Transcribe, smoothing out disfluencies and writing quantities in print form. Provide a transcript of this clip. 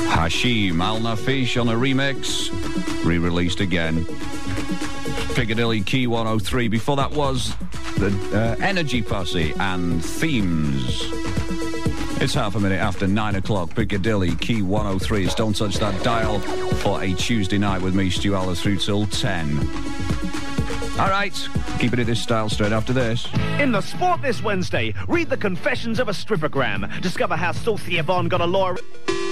Hashim Al Nafish on a remix, re-released again. Piccadilly Key 103. Before that was the Energy Posse and Themes. It's half a minute after 9 o'clock. Piccadilly Key 103. It's Don't Touch That Dial for a Tuesday night with me, Stu Aller, through till 10. All right, keeping it this style straight after this. In the sport this Wednesday, read the confessions of a strippergram. Discover how Saucy Yvonne got a lawyer...